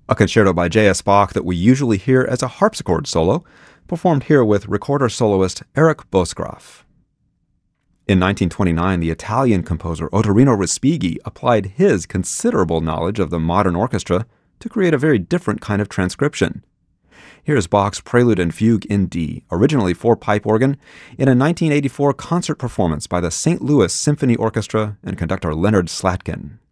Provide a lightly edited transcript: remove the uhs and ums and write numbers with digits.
a concerto by J.S. Bach that we usually hear as a harpsichord solo, performed here with recorder soloist Eric Bosgraf. In 1929, the Italian composer Ottorino Respighi applied his considerable knowledge of the modern orchestra to create a very different kind of transcription. Here's Bach's Prelude and Fugue in D, originally for pipe organ, in a 1984 concert performance by the St. Louis Symphony Orchestra and conductor Leonard Slatkin.